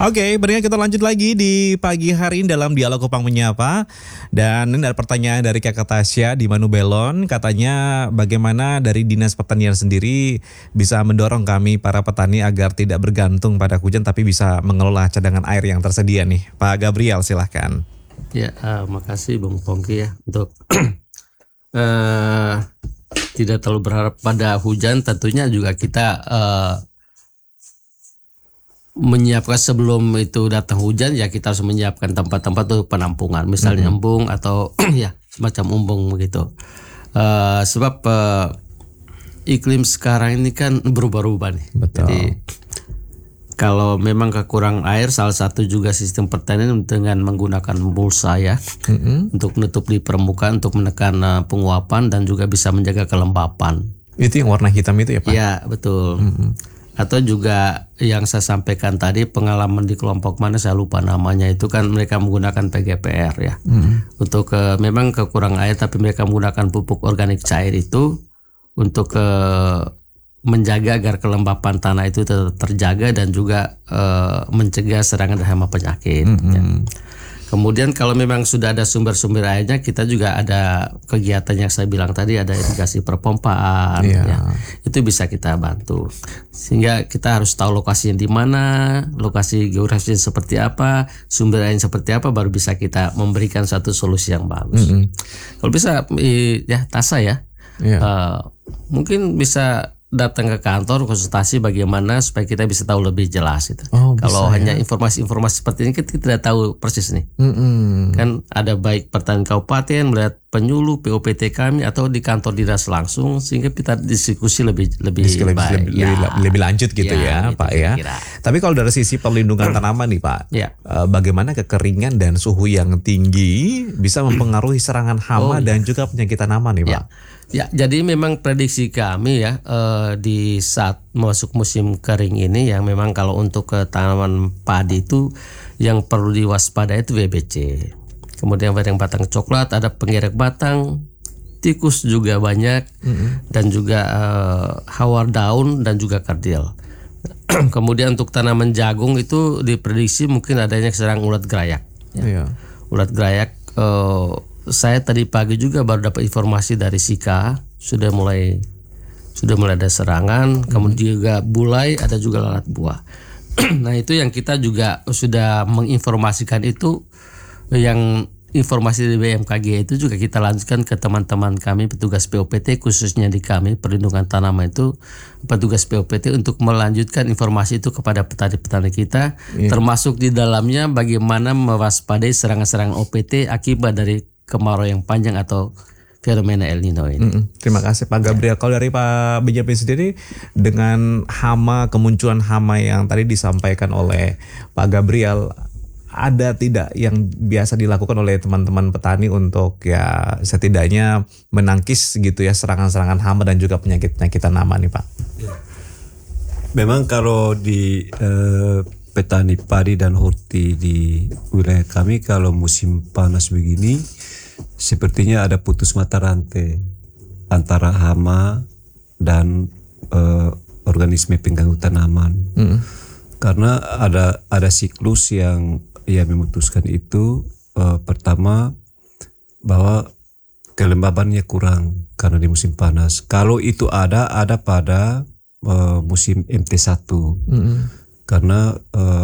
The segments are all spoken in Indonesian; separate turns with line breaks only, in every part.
Oke, berikutnya kita lanjut lagi di pagi hari ini dalam Dialog Kupang Menyapa. Dan ini ada pertanyaan dari Kakak Tasya di Manubelon. Katanya bagaimana dari Dinas Pertanian sendiri bisa mendorong kami para petani agar tidak bergantung pada hujan tapi bisa mengelola cadangan air yang tersedia nih. Pak Gabriel silahkan.
Ya, makasih Bung Pongki ya untuk tidak terlalu berharap pada hujan. Tentunya juga kita menyiapkan sebelum itu datang hujan, ya kita harus menyiapkan tempat-tempat untuk penampungan, misalnya embung atau ya semacam embung begitu. Sebab iklim sekarang ini kan berubah-ubah nih.
Betul.
Jadi kalau memang kekurangan air, salah satu juga sistem pertanian dengan menggunakan mulsa ya, untuk menutup di permukaan untuk menekan penguapan dan juga bisa menjaga kelembapan.
Itu yang warna hitam itu ya Pak?
Ya betul. Atau juga yang saya sampaikan tadi, pengalaman di kelompok mana saya lupa namanya, itu kan mereka menggunakan PGPR ya, untuk memang kekurangan air tapi mereka menggunakan pupuk organik cair itu untuk menjaga agar kelembapan tanah itu terjaga dan juga mencegah serangan hama penyakit. Ya. Kemudian kalau memang sudah ada sumber-sumber airnya, kita juga ada kegiatan yang saya bilang tadi, ada irigasi perpompaan, ya. Itu bisa kita bantu. Sehingga kita harus tahu lokasinya di mana, lokasi geografisnya seperti apa, sumber airnya seperti apa, baru bisa kita memberikan satu solusi yang bagus. Kalau bisa, ya Tasa ya, mungkin bisa datang ke kantor konsultasi bagaimana supaya kita bisa tahu lebih jelas itu. Kalau hanya informasi-informasi seperti ini kita tidak tahu persis nih. Kan ada baik pertanian kabupaten melihat penyuluh POPT kami atau di kantor dinas langsung, sehingga kita diskusi lebih baik,
lebih lanjut gitu ya
gitu,
Pak ya. Tapi kalau dari sisi perlindungan tanaman nih Pak, bagaimana kekeringan dan suhu yang tinggi bisa mempengaruhi serangan hama dan juga penyakit tanaman nih Pak?
Ya, jadi memang prediksi kami ya di saat masuk musim kering ini, yang memang kalau untuk tanaman padi itu yang perlu diwaspadai itu WBC. Kemudian yang batang coklat, ada penggerek batang, tikus juga banyak, dan juga hawar daun dan juga kardil. Kemudian untuk tanaman jagung itu diprediksi mungkin adanya serang ulat gerayak. Ulat gerayak. Saya tadi pagi juga baru dapat informasi dari Sika sudah mulai ada serangan, kemudian juga bulai, ada juga lalat buah. Nah itu yang kita juga sudah menginformasikan itu, yang informasi dari BMKG itu juga kita lanjutkan ke teman-teman kami petugas POPT, khususnya di kami perlindungan tanaman itu petugas POPT, untuk melanjutkan informasi itu kepada petani-petani kita, termasuk di dalamnya bagaimana mewaspadai serangan-serangan OPT akibat dari kemarau yang panjang atau fenomena El Nino ini.
Terima kasih Pak Gabriel. Kalau dari Pak Benjamin sendiri, dengan kemunculan hama yang tadi disampaikan oleh Pak Gabriel, ada tidak yang biasa dilakukan oleh teman-teman petani untuk ya setidaknya menangkis gitu ya serangan-serangan hama dan juga penyakit-penyakit tanaman nih Pak?
Memang kalau di petani padi dan horti di wilayah kami, kalau musim panas begini sepertinya ada putus mata rantai antara hama dan organisme pengganggu tanaman. Karena ada siklus yang memutuskan itu. Pertama, bahwa kelembabannya kurang karena di musim panas. Kalau itu ada pada musim MT1, karena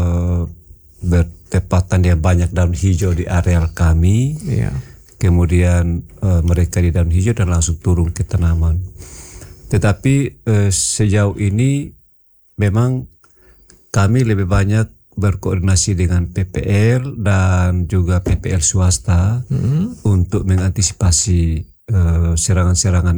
bertepatan dia banyak daun hijau di areal kami. Kemudian mereka di daun hijau dan langsung turun ke tanaman. Tetapi sejauh ini memang kami lebih banyak berkoordinasi dengan PPL dan juga PPL swasta untuk mengantisipasi serangan-serangan